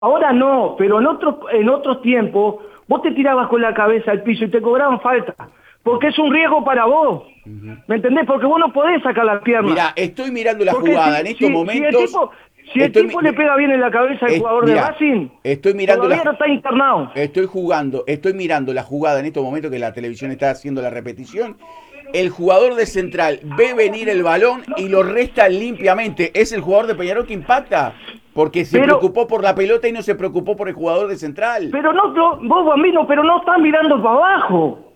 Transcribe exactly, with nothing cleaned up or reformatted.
Ahora no, pero en otros, en otros tiempos vos te tirabas con la cabeza al piso y te cobraban falta, porque es un riesgo para vos, Ujú. ¿me entendés? Porque vos no podés sacar las piernas, Mirá, estoy mirando la porque jugada en si, estos si, si el momentos. tipo, si el Estoy, mi- tipo le mi- pega bien en la cabeza al es- jugador de mirá, Racing, estoy mirando la, todavía no ju- está internado. estoy jugando, estoy mirando la jugada en estos momentos que la televisión está haciendo la repetición. El jugador de Central ve venir el balón y lo resta limpiamente. Es el jugador de Peñarol que impacta, porque se Pero, preocupó por la pelota y no se preocupó por el jugador de Central. pero no, no, vos Bambino, pero no estás mirando para abajo.